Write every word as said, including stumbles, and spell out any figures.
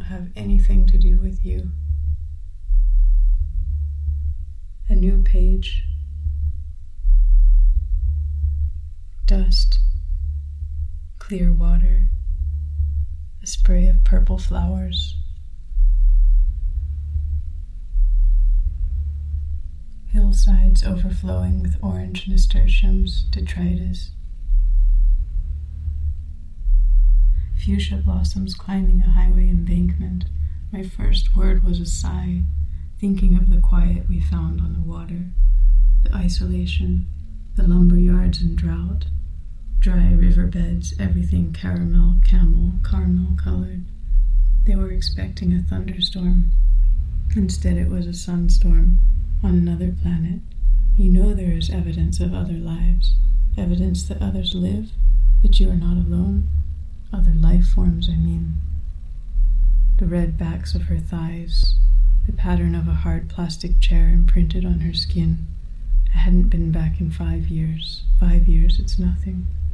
have anything to do with you. A new page. Dust. Clear water. A spray of purple flowers. Hillsides overflowing with orange nasturtiums, detritus. Fuchsia blossoms climbing a highway embankment. My first word was a sigh, thinking of the quiet we found on the water, the isolation, the lumber yards and drought, dry riverbeds, everything caramel, camel, caramel colored. They were expecting a thunderstorm. Instead it was a sunstorm on another planet. You know there is evidence of other lives, evidence that others live, that you are not alone. Other life forms, I mean. The red backs of her thighs, the pattern of a hard plastic chair imprinted on her skin. I hadn't been back in five years. Five years, it's nothing.